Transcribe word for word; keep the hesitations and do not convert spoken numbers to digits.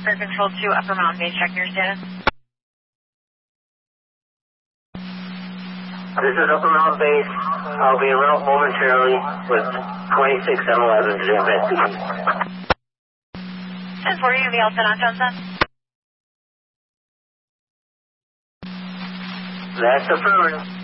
Air Control two, Upper Mountain Base, check your status. This is Upper Mountain Base. I'll be en route momentarily with twenty-six M eleven to investigate. ten four, you're going to be all set on Johnson? That's affirmed.